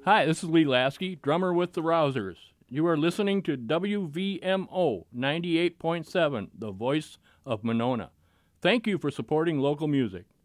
Hi, this is Lee Lasky, drummer with the Rousers. You are listening to WVMO 98.7, the voice of Monona. Thank you for supporting local music.